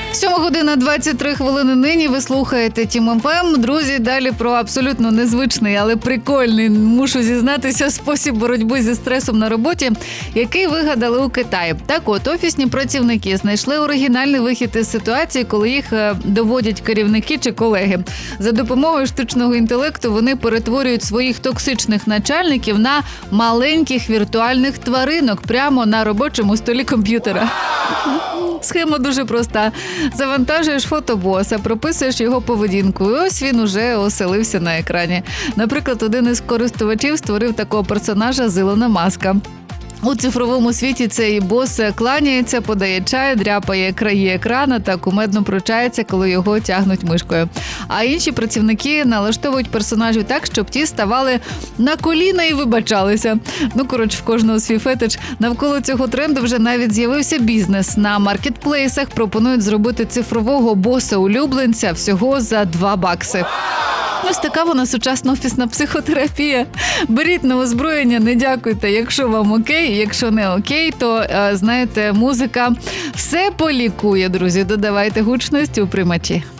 7:23 нині ви слухаєте Тім ФМ. Друзі, далі про абсолютно незвичний, але прикольний, мушу зізнатися, спосіб боротьби зі стресом на роботі, який вигадали у Китаї. Так от, офісні працівники знайшли оригінальний вихід із ситуації, коли їх доводять керівники чи колеги. За допомогою штучного інтелекту вони перетворюють своїх токсичних начальників на маленьких віртуальних тваринок прямо на робочому столі комп'ютера. Схема дуже проста. Завантажуєш фото боса, прописуєш його поведінку, і ось він уже оселився на екрані. Наприклад, один із користувачів створив такого персонажа з Ілона Маска. У цифровому світі цей бос кланяється, подає чай, дряпає краї екрана та кумедно пручається, коли його тягнуть мишкою. А інші працівники налаштовують персонажів так, щоб ті ставали на коліна і вибачалися. В кожного свій фетиш. Навколо цього тренду вже навіть з'явився бізнес. На маркетплейсах пропонують зробити цифрового боса-улюбленця всього за $2. Ось така вона сучасна офісна психотерапія. Беріть на озброєння, не дякуйте, якщо вам окей, якщо не окей, то, знаєте, музика все полікує, друзі. Додавайте гучності у приймачі.